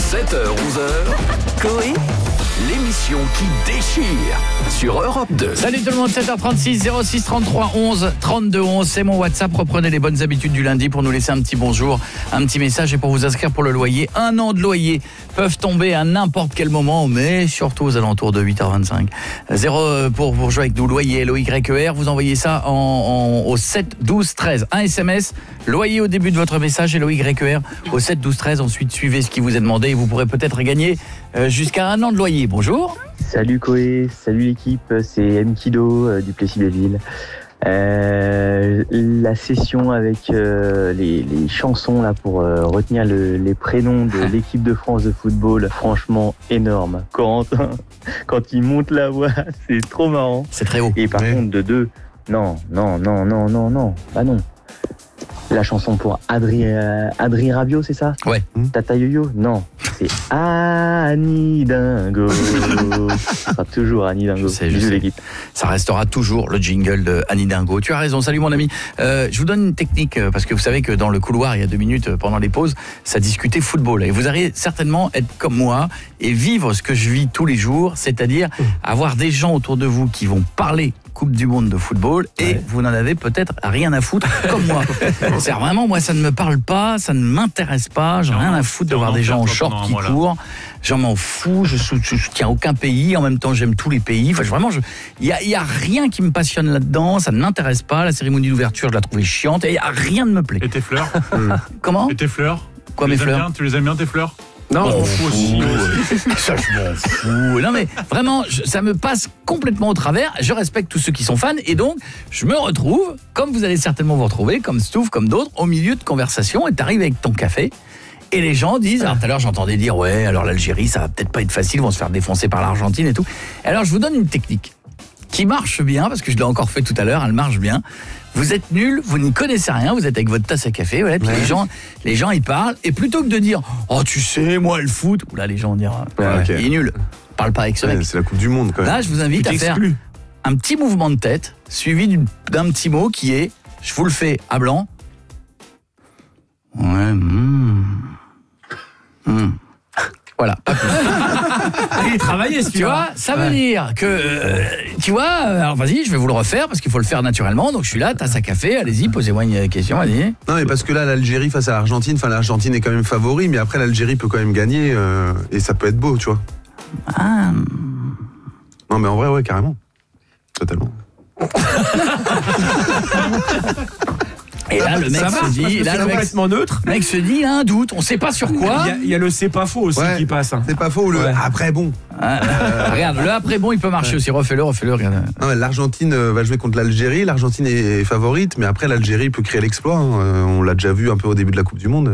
7h-11h, Coé, l'émission qui déchire sur Europe 2. Salut tout le monde, 7h36, 06 33 11 32 11, c'est mon WhatsApp. Reprenez les bonnes habitudes du lundi pour nous laisser un petit bonjour, un petit message et pour vous inscrire pour le loyer. 1 an de loyer peuvent tomber à n'importe quel moment, mais surtout aux alentours de 8h25. 0 pour jouer avec nous, loyer, LOYER, vous envoyez ça au 7 12 13. Un SMS, loyer au début de votre message et LOYER au 7 12 13. Ensuite, suivez ce qui vous est demandé et vous pourrez peut-être gagner jusqu'à 1 an de loyer. Bonjour. Salut Koé, salut l'équipe, c'est Mkido du Plessis-Belleville. La session avec les chansons là pour retenir les prénoms de l'équipe de France de football, franchement énorme. Quand il monte la voix, c'est trop marrant. C'est très haut. Et par contre de deux, non. Bah non. La chanson pour Adri Rabiot, c'est ça? Ouais. Tata Yo-Yo? Non, c'est Annie Dingo. Ça sera toujours Annie Dingo. Je sais. L'équipe. Ça restera toujours le jingle de Annie Dingo. Tu as raison, salut mon ami. Je vous donne une technique, parce que vous savez que dans le couloir, il y a 2 minutes, pendant les pauses, ça discutait football. Et vous allez certainement être comme moi et vivre ce que je vis tous les jours, c'est-à-dire avoir des gens autour de vous qui vont parler Coupe du Monde de football et vous n'en avez peut-être rien à foutre comme moi. C'est vraiment, moi ça ne me parle pas, ça ne m'intéresse pas, j'ai rien à foutre de voir des gens en short qui courent. J'en m'en fous, je soutiens aucun pays, en même temps j'aime tous les pays. Enfin vraiment, il y a rien qui me passionne là-dedans, ça ne m'intéresse pas. La cérémonie d'ouverture, je la trouvais chiante et rien ne me plaît. Et tes fleurs? Comment? Et tes fleurs? Quoi, mes fleurs? Tu les aimes bien tes fleurs? Non, je m'en fous aussi. Ça, je m'en fous. Non mais vraiment, ça me passe complètement au travers. Je respecte tous ceux qui sont fans et donc je me retrouve, comme vous allez certainement vous retrouver, comme Stouff, comme d'autres, au milieu de conversations et t'arrives avec ton café et les gens disent, alors tout à l'heure j'entendais dire ouais, alors l'Algérie ça va peut-être pas être facile, ils vont se faire défoncer par l'Argentine et tout. Alors je vous donne une technique qui marche bien, parce que je l'ai encore fait tout à l'heure, elle marche bien. Vous êtes nuls, vous n'y connaissez rien, vous êtes avec votre tasse à café, voilà, puis les gens ils parlent, et plutôt que de dire « Oh tu sais, moi le foot », là les gens vont dire « Il est nul », parle pas avec ce mec. C'est la Coupe du Monde quand même. Là je vous invite à faire un petit mouvement de tête, suivi d'un petit mot qui est, je vous le fais à blanc. Ouais, Voilà, pas plus. Il travaillait, tu vois, ça veut dire que, tu vois, alors vas-y, je vais vous le refaire parce qu'il faut le faire naturellement. Donc je suis là, tasse à café, allez-y, posez-moi une question, allez-y. Non, mais parce que là, l'Algérie face à l'Argentine, l'Argentine est quand même favori, mais après l'Algérie peut quand même gagner et ça peut être beau, tu vois. Ah. Non, mais en vrai, ouais, carrément. Totalement. Et là, le mec se dit, complètement neutre. Le mec se dit, il a un doute, on sait pas sur quoi. Il y a le c'est pas faux aussi qui passe. C'est pas faux, le après bon. Regarde, le après bon, il peut marcher aussi. Refais-le, regarde. Non, l'Argentine va jouer contre l'Algérie. L'Argentine est favorite, mais après l'Algérie peut créer l'exploit. On l'a déjà vu un peu au début de la Coupe du Monde.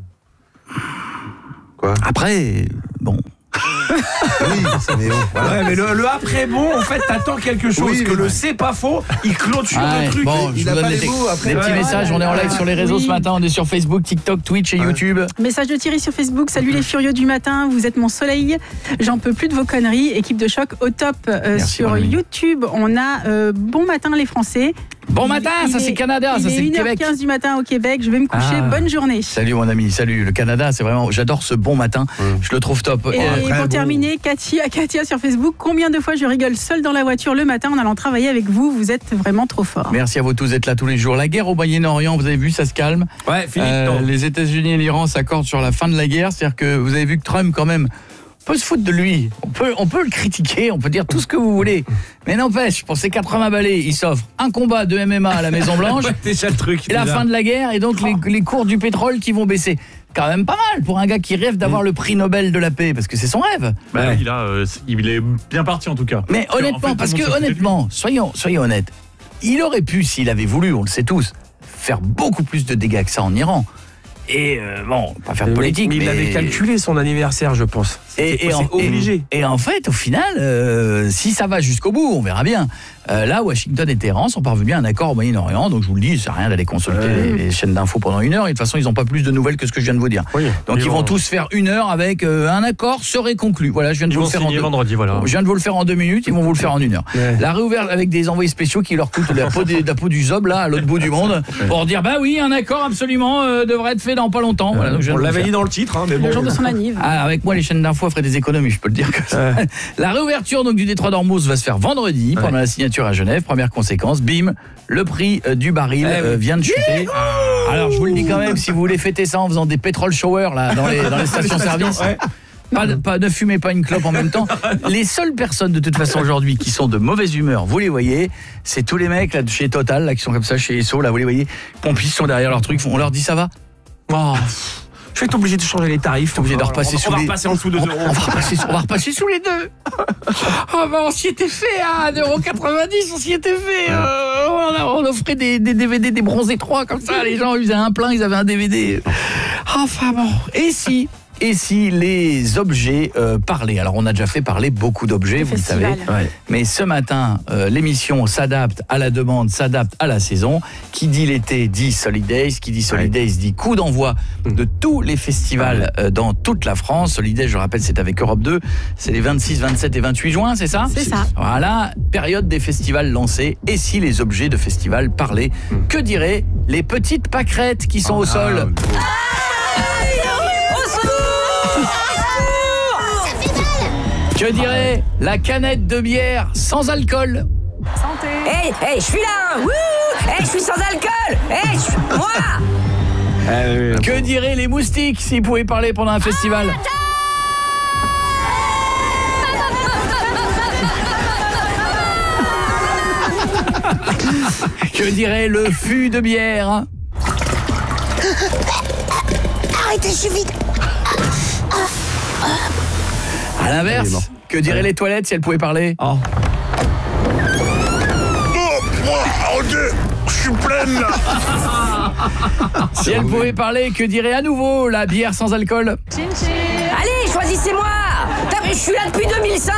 Quoi? Après, bon. Oui, mais bon. Voilà. Ouais, mais le après bon, en fait, t'attends quelque chose. Oui, que le c'est pas faux, il clôture le truc. Bon, il je a vous donne pas des les mots après. petits messages. On est en live sur les réseaux ce matin. On est sur Facebook, TikTok, Twitch et YouTube. Message de Thierry sur Facebook. Salut les furieux du matin, vous êtes mon soleil. J'en peux plus de vos conneries. Équipe de choc au top. Sur YouTube, on a bon matin les Français. Bon matin, ça c'est Canada, ça c'est le Québec. 1h15 du matin au Québec, je vais me coucher, bonne journée. Salut mon ami, salut. Le Canada, c'est vraiment, j'adore ce bon matin, je le trouve top. Et pour terminer, Katia sur Facebook, combien de fois je rigole seule dans la voiture le matin en allant travailler avec vous, vous êtes vraiment trop fort. Merci à vous tous d'être là tous les jours. La guerre au Moyen-Orient, vous avez vu, ça se calme. Ouais, Philippe. Les États-Unis et l'Iran s'accordent sur la fin de la guerre, c'est-à-dire que vous avez vu que Trump quand même on peut se foutre de lui, on peut le critiquer, on peut dire tout ce que vous voulez, mais n'empêche, pour ces 80 balais, il s'offre un combat de MMA à la Maison Blanche, déjà le truc, et la fin de la guerre, et donc les cours du pétrole qui vont baisser. Quand même pas mal pour un gars qui rêve d'avoir le prix Nobel de la paix, parce que c'est son rêve. Bah, il est bien parti en tout cas. Mais honnêtement, soyons honnêtes, il aurait pu, s'il avait voulu, on le sait tous, faire beaucoup plus de dégâts que ça en Iran. Et bon, pas faire de politique, mais il avait calculé son anniversaire, je pense. Et obligé. Et en fait, au final, si ça va jusqu'au bout, on verra bien. Là, Washington et Téhéran sont parvenus à un accord au Moyen-Orient, donc je vous le dis, ça sert à rien d'aller consulter les chaînes d'infos pendant 1 heure, et de toute façon, ils n'ont pas plus de nouvelles que ce que je viens de vous dire. Oui, donc ils vont tous faire 1 heure avec un accord serait conclu. Voilà, je viens de vous le faire vendredi, voilà. Je viens de vous le faire en 2 minutes, ils vont vous le faire en 1 heure. La réouverture avec des envoyés spéciaux qui leur coûtent la peau du zob là, à l'autre bout du monde, pour dire bah oui, un accord absolument devrait être fait dans pas longtemps. Voilà, donc je viens On de vous l'avait faire. dit dans le titre, hein, mais bon. Le jour de son anniv. Ah, avec moi, les chaînes d'infos feraient des économies, je peux le dire. La réouverture donc du Détroit d'Ormuz va se faire vendredi pendant la signature à Genève. Première conséquence, bim, le prix du baril vient de chuter. Alors, je vous le dis quand même, si vous voulez fêter ça en faisant des pétrole showers là, dans les stations-service, ne fumez pas une clope en même temps. Les seules personnes de toute façon aujourd'hui qui sont de mauvaise humeur, vous les voyez, c'est tous les mecs là de chez Total là qui sont comme ça chez Esso là, vous les voyez, pompistes sont derrière leur truc, on leur dit ça va. Oh, je vais être obligé de changer les tarifs. T'es obligé de repasser On va repasser en dessous de 2 euros. On va repasser sous les 2. Oh bah on s'y était fait à 1,90 €, on s'y était fait. On offrait des DVD, des bronzés 3 comme ça, les gens ils faisaient un plein, ils avaient un DVD. Enfin bon, et si les objets parlaient. Alors on a déjà fait parler beaucoup d'objets, vous le savez. Mais ce matin, l'émission s'adapte à la demande, s'adapte à la saison. Qui dit l'été dit Solidays, qui dit Solidays dit coup d'envoi de tous les festivals dans toute la France. Solidays, je rappelle, c'est avec Europe 2. C'est les 26, 27 et 28 juin, c'est ça ? C'est ça. Voilà, période des festivals lancés. Et si les objets de festival parlaient, que diraient les petites pâquerettes qui sont au sol ? Que dirait la canette de bière sans alcool ? Santé. Hey, je suis là. Wouh. Hey, je suis sans alcool. Hey, moi. Que diraient les moustiques s'ils pouvaient parler pendant un festival ? Que dirait le fût de bière ? Arrêtez, je suis vide. À l'inverse, que diraient les toilettes si elles pouvaient parler ? Je suis pleine là. Si elles pouvaient parler, que dirait à nouveau la bière sans alcool ? Allez, choisissez-moi. Je suis là depuis 2005.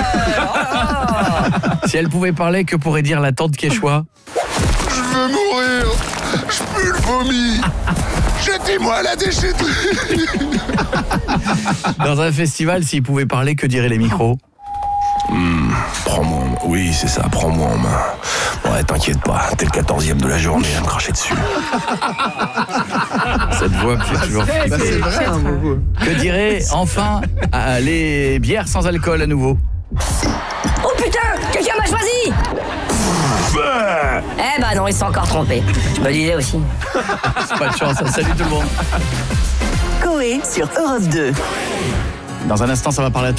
Si elle pouvait parler, que pourrait dire la tante Quechua ? Je veux mourir. Je pue le vomi. Jetez-moi à la déchetterie. Dans un festival, s'ils pouvaient parler, que diraient les micros ? Prends-moi en main. Oui, c'est ça, prends-moi en main. Ouais, t'inquiète pas, t'es le 14e de la journée à me cracher dessus. Cette voix me fait toujours flipper. C'est vrai, hein, beaucoup. Que diraient enfin les bières sans alcool à nouveau ? Oh putain, quelqu'un m'a choisi. Eh bah non, ils sont encore trompés. Je me disais aussi. C'est pas de chance, hein. Salut tout le monde. Coé sur Europe 2. Dans un instant, ça va parler à